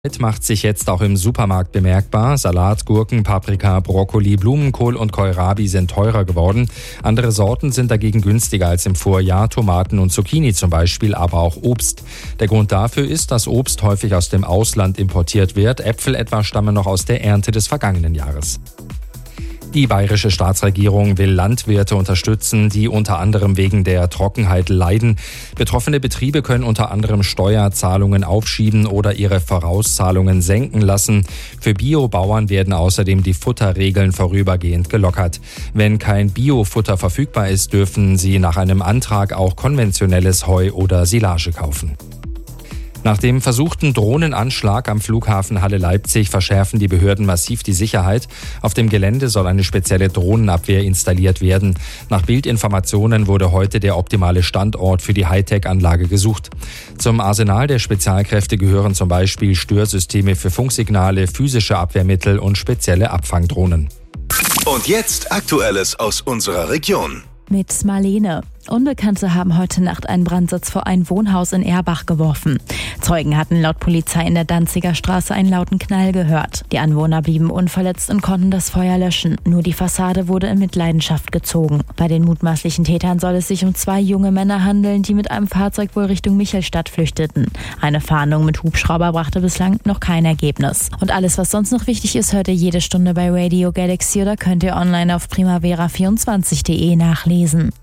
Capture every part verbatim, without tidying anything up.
Macht sich jetzt auch im Supermarkt bemerkbar. Salat, Gurken, Paprika, Brokkoli, Blumenkohl und Kohlrabi sind teurer geworden. Andere Sorten sind dagegen günstiger als im Vorjahr, Tomaten und Zucchini zum Beispiel, aber auch Obst. Der Grund dafür ist, dass Obst häufig aus dem Ausland importiert wird. Äpfel etwa stammen noch aus der Ernte des vergangenen Jahres. Die bayerische Staatsregierung will Landwirte unterstützen, die unter anderem wegen der Trockenheit leiden. Betroffene Betriebe können unter anderem Steuerzahlungen aufschieben oder ihre Vorauszahlungen senken lassen. Für Biobauern werden außerdem die Futterregeln vorübergehend gelockert. Wenn kein Biofutter verfügbar ist, dürfen sie nach einem Antrag auch konventionelles Heu oder Silage kaufen. Nach dem versuchten Drohnenanschlag am Flughafen Halle-Leipzig verschärfen die Behörden massiv die Sicherheit. Auf dem Gelände soll eine spezielle Drohnenabwehr installiert werden. Nach Bildinformationen wurde heute der optimale Standort für die Hightech-Anlage gesucht. Zum Arsenal der Spezialkräfte gehören zum Beispiel Störsysteme für Funksignale, physische Abwehrmittel und spezielle Abfangdrohnen. Und jetzt Aktuelles aus unserer Region. Mit Marlene. Unbekannte haben heute Nacht einen Brandsatz vor ein Wohnhaus in Erbach geworfen. Zeugen hatten laut Polizei in der Danziger Straße einen lauten Knall gehört. Die Anwohner blieben unverletzt und konnten das Feuer löschen. Nur die Fassade wurde in Mitleidenschaft gezogen. Bei den mutmaßlichen Tätern soll es sich um zwei junge Männer handeln, die mit einem Fahrzeug wohl Richtung Michelstadt flüchteten. Eine Fahndung mit Hubschrauber brachte bislang noch kein Ergebnis. Und alles, was sonst noch wichtig ist, hört ihr jede Stunde bei Radio Galaxy oder könnt ihr online auf primavera vierundzwanzig punkt de nachlesen.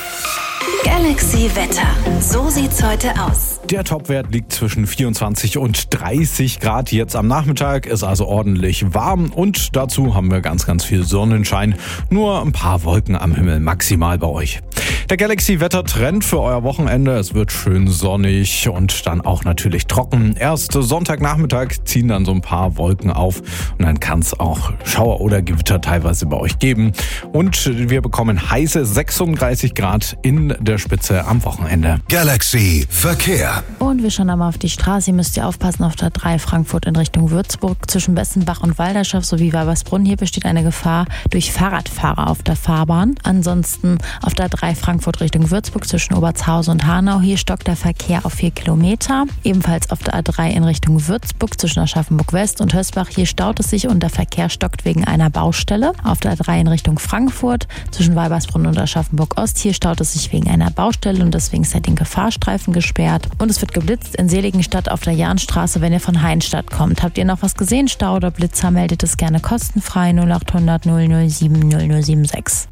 Galaxy Wetter. So sieht's heute aus. Der Topwert liegt zwischen vierundzwanzig und dreißig Grad jetzt am Nachmittag, ist also ordentlich warm und dazu haben wir ganz, ganz viel Sonnenschein. Nur ein paar Wolken am Himmel maximal bei euch. Der Galaxy-Wetter-Trend für euer Wochenende. Es wird schön sonnig und dann auch natürlich trocken. Erst Sonntagnachmittag ziehen dann so ein paar Wolken auf und dann kann es auch Schauer oder Gewitter teilweise bei euch geben. Und wir bekommen heiße sechsunddreißig Grad in der Spitze am Wochenende. Galaxy Verkehr. Und wir schauen einmal auf die Straße. Ihr müsst ihr aufpassen auf der drei Frankfurt in Richtung Würzburg zwischen Bessenbach und Walderschaft sowie Weibersbrunn. Hier besteht eine Gefahr durch Fahrradfahrer auf der Fahrbahn. Ansonsten auf der drei Frankfurt Richtung Würzburg zwischen Obertshausen und Hanau. Hier stockt der Verkehr auf vier Kilometer. Ebenfalls auf der A drei in Richtung Würzburg zwischen Aschaffenburg West und Hösbach. Hier staut es sich und der Verkehr stockt wegen einer Baustelle. Auf der A drei in Richtung Frankfurt zwischen Weibersbrunn und Aschaffenburg Ost. Hier staut es sich wegen einer Baustelle und deswegen ist der linke Fahrstreifen gesperrt. Und es wird geblitzt in Seligenstadt auf der Jahnstraße, wenn ihr von Heinstadt kommt. Habt ihr noch was gesehen? Stau oder Blitzer, meldet es gerne kostenfrei null acht hundert null null sieben null null sieben sechs.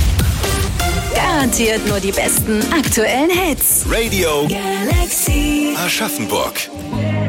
Garantiert nur die besten aktuellen Hits. Radio Galaxy Aschaffenburg.